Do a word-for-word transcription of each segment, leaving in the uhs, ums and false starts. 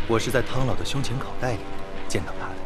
我是在汤老的胸前口袋里见到他的。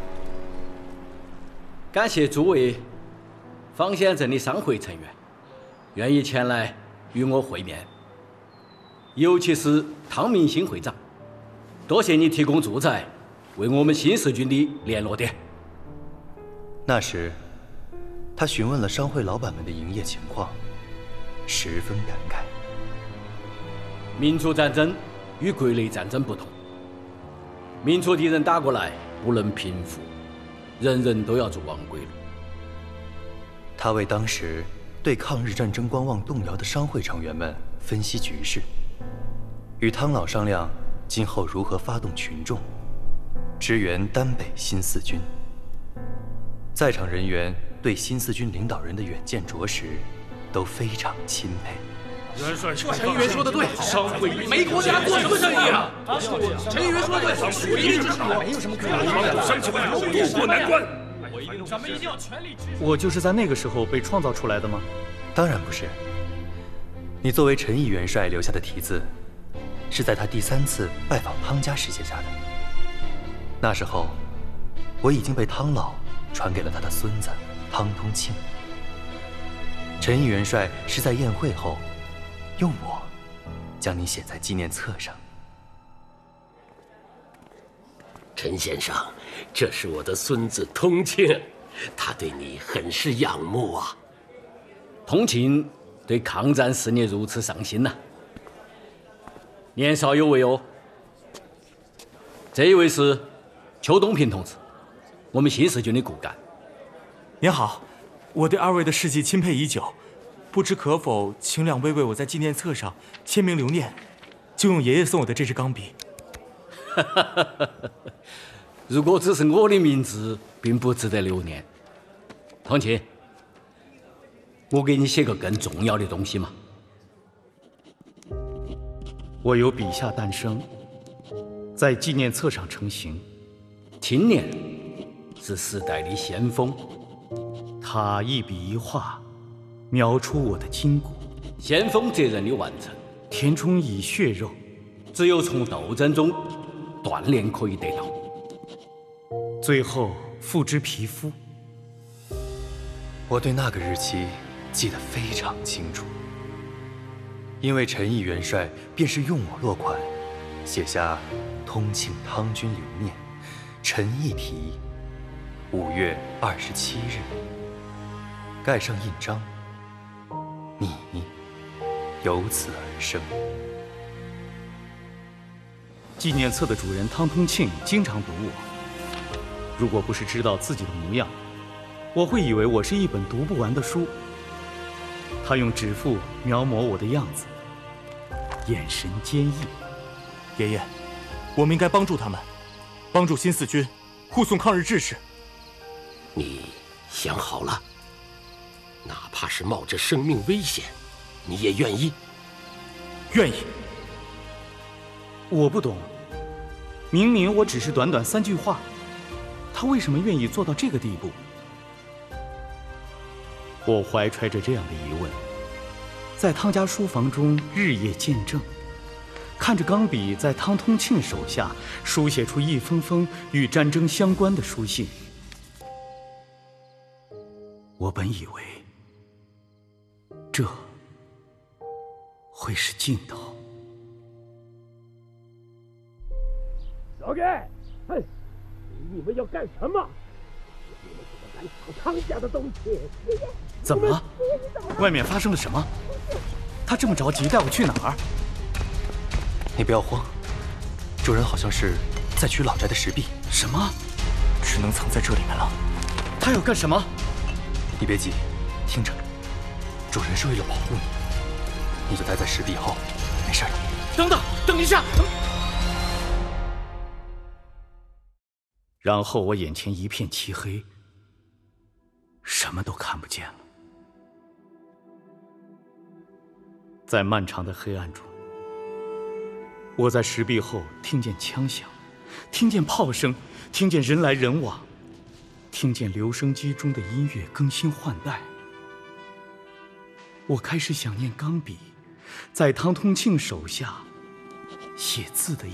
感谢诸位方县镇的商会成员愿意前来与我会面，尤其是汤明新会长，多谢你提供住宅，为我们新四军的联络点。 那时，他询问了商会老板们的营业情况，十分感慨。 民族战争与国内战争不同，民族敌人打过来不能平复，人人都要走亡归路。 他为当时对抗日战争观望动摇的商会成员们分析局势，与汤老商量今后如何发动群众，支援丹北新四军。在场人员对新四军领导人的远见卓识都非常钦佩。 元帅，陈议员说的对，商会没国家做什么生意啊？陈议员说的对，属于市场，没有什么可以帮助商起来，渡过难关。咱们一定要全力支持。 我就是在那个时候被创造出来的吗？ 当然不是。你作为陈毅元帅留下的题字，是在他第三次拜访汤家时写下的。那时候，我已经被汤老传给了他的孙子汤通庆。陈毅元帅是在宴会后，用我将你写在纪念册上。 陈先生，这是我的孙子通庆，他对你很是仰慕啊。 通庆对抗战事业如此上心呐、啊，年少有为哦。这一位是邱东平同志，我们新四军的骨干。 您好，我对二位的事迹钦佩已久，不知可否请两位为我在纪念册上签名留念，就用爷爷送我的这支钢笔。 如果只是我的名字，并不值得留念。通庆，我给你写个更重要的东西嘛。 我由笔下诞生，在纪念册上成型。 青年是时代的先锋， 他一笔一画，描出我的筋骨。 先锋责任的完成， 填充以血肉， 只有从斗争中锻炼可以得到， 最后付之皮肤。 我对那个日期记得非常清楚，因为陈毅元帅便是用我落款，写下“通庆汤军留念，陈毅题，五月二十七日”，盖上印章，你由此而生。 纪念册的主人汤通庆经常读我，如果不是知道自己的模样，我会以为我是一本读不完的书。他用指腹描摹我的样子，眼神坚毅。 爷爷，我们应该帮助他们，帮助新四军护送抗日志士。 你想好了？哪怕是冒着生命危险，你也愿意？ 愿意。 我不懂，明明我只是短短三句话，他为什么愿意做到这个地步？我怀揣着这样的疑问，在汤家书房中日夜见证，看着钢笔在汤通庆手下书写出一封封与战争相关的书信。我本以为这会是尽头。 老盖，嘿，你们要干什么？你们怎么敢抢汤家的东西？ 怎么了？外面发生了什么？他这么着急带我去哪儿？ 你不要慌，主人好像是在取老宅的石壁。 什么？ 只能藏在这里面了。 他要干什么？ 你别急，听着，主人是为了保护你，你就待在石壁后，没事的。 等等，等一下！然后我眼前一片漆黑，什么都看不见了。在漫长的黑暗中，我在石壁后听见枪响，听见炮声，听见人来人往，听见留声机中的音乐更新换代。我开始想念钢笔在汤通庆手下写字的